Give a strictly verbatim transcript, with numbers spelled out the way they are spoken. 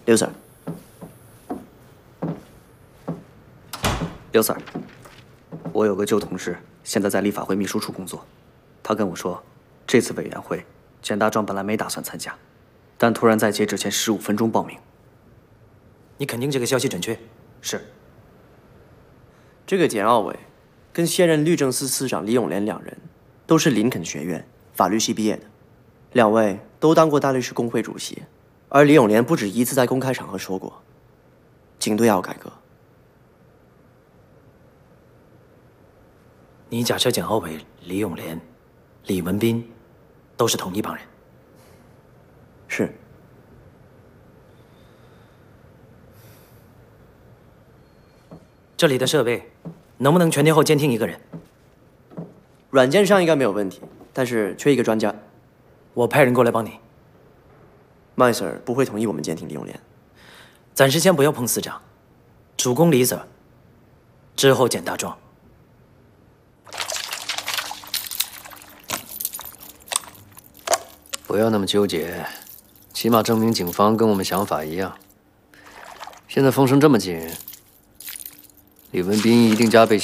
刘 Sir， 刘 Sir， 我有个旧同事，现在在立法会秘书处工作。他跟我说，这次委员会，简大壮本来没打算参加，但突然在截止前十五分钟报名。 你肯定这个消息准确？ 是。 这个简奥伟跟现任律政司司长李永莲两人都是林肯学院法律系毕业的，两位都当过大律师公会主席，而李永莲不止一次在公开场合说过，警队要改革。 你假设简奥伟、李永莲、李文斌都是同一帮人？ 是。 这里的设备能不能全天候监听一个人？ 软件上应该没有问题，但是缺一个专家。 我派人过来帮你。 麦 Sir 不会同意我们监听李永莲。 暂时先不要碰司长，主攻李 Sir， 之后简大壮。 不要那么纠结，起码证明警方跟我们想法一样。现在风声这么紧，李文斌一定加倍。